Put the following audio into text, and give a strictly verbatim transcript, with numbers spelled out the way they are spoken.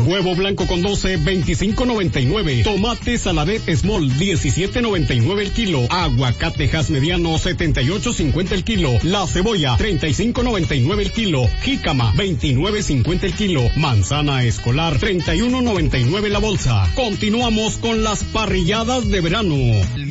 Huevo blanco con doce, veinticinco noventa y nueve. Tomate saladet small, diecisiete noventa y nueve el kilo. Aguacate Hass mediano, setenta y ocho cincuenta el kilo. La cebolla, treinta y cinco noventa y nueve el kilo. Jícama, veintinueve cincuenta el kilo. Manzana escolar, treinta y uno noventa y nueve la bolsa. Continuamos con las parrilladas de verano.